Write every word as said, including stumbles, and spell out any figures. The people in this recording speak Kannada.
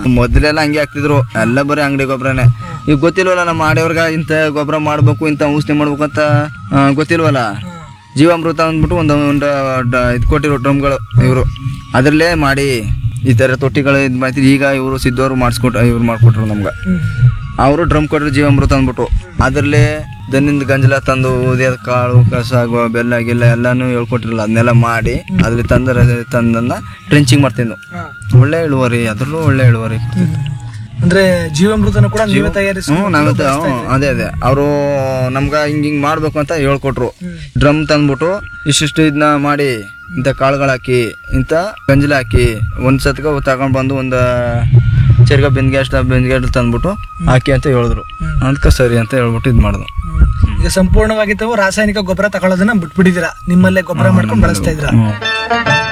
ಮೊದಲೆಲ್ಲ ಹಂಗೆ ಹಾಕ್ತಿದ್ರು, ಎಲ್ಲ ಬರೀ ಅಂಗಡಿ ಗೊಬ್ಬರನೇ. ಈಗ ಗೊತ್ತಿಲ್ವಲ್ಲ ನಮ್ಮ ಆಡಿಯವ್ರಿಗೆ ಇಂಥ ಗೊಬ್ಬರ ಮಾಡ್ಬೇಕು, ಇಂಥ ಔಷಧಿ ಮಾಡ್ಬೇಕು ಅಂತ ಗೊತ್ತಿಲ್ವಲ್ಲ. ಜೀವಾಮೃತ ಅಂದ್ಬಿಟ್ಟು ಒಂದು ಒಂದು ಇದು ಕೊಟ್ಟಿರೋ ಡ್ರಮ್ಗಳು ಇವರು, ಅದರಲ್ಲೇ ಮಾಡಿ ಈ ಥರ ತೊಟ್ಟಿಗಳು ಇದು ಮಾಡ್ತಿದ್ರು. ಈಗ ಇವರು ಸಿದ್ದವರು ಮಾಡಿಸ್ಕೊಟ್ರು, ಇವ್ರು ಮಾಡಿಕೊಟ್ರು ನಮ್ಗೆ. ಅವರು ಡ್ರಮ್ ಕೊಟ್ಟರು ಜೀವಾಮೃತ ಅಂದ್ಬಿಟ್ಟು, ಅದರಲ್ಲೇ ದನಿಂದ ಗಂಜಲ ತಂದು ಉದಿಯೋದ ಕಾಳು ಕಸ ಬೆಲ್ಲ ಗಿಲ್ಲ ಎಲ್ಲನೂ ಹೇಳ್ಕೊಟ್ಟಿರಲ್ಲ, ಅದನ್ನೆಲ್ಲ ಮಾಡಿ ಅದ್ರಲ್ಲಿ ತಂದ ತಂದನ್ನ ಟ್ರೆಂಚಿಂಗ್ ಮಾಡ್ತಿದ್ವು. ಒಳ್ಳೆ ಇಳುವರಿ, ಅದರಲ್ಲೂ ಒಳ್ಳೆ ಇಳುವರಿ. ಅಂದ್ರೆ ಜೀವಾಮೃತನ ಕೂಡ ನೀವೇ ತಯಾರಿಸಿ? ಹ್ಞೂ ನಾವೇ. ಅದೇ ಅದೇ ಅವರು ನಮ್ಗೆ ಹಿಂಗೆ ಹಿಂಗೆ ಮಾಡ್ಬೇಕು ಅಂತ ಹೇಳ್ಕೊಟ್ರು. ಡ್ರಮ್ ತಂದ್ಬಿಟ್ಟು ಇಷ್ಟಿಷ್ಟು ಇದನ್ನ ಮಾಡಿ, ಇಂಥ ಕಾಳುಗಳು ಹಾಕಿ, ಇಂಥ ಗಂಜಲ ಹಾಕಿ, ಒಂದು ಸತ್ಗೆ ತಗೊಂಡು ಬಂದು ಒಂದು ಚರ್ಗ ಬೆಂದಿಗೆ ಅಷ್ಟು ಬೆಂದಿಗೆ ಅಷ್ಟು ತಂದ್ಬಿಟ್ಟು ಹಾಕಿ ಅಂತ ಹೇಳಿದ್ರು. ಅದಕ್ಕೆ ಸರಿ ಅಂತ ಹೇಳ್ಬಿಟ್ಟು ಇದು ಮಾಡಿದ್ರು. ಈಗ ಸಂಪೂರ್ಣವಾಗಿ ತಾವು ರಾಸಾಯನಿಕ ಗೊಬ್ಬರ ತಗೊಳ್ಳೋದನ್ನ ಬಿಟ್ಬಿಟ್ಟಿದ್ದೀರಾ, ನಿಮ್ಮಲ್ಲೇ ಗೊಬ್ಬರ ಮಾಡ್ಕೊಂಡು ಬಳಸ್ತಾ ಇದ್ದೀರಾ?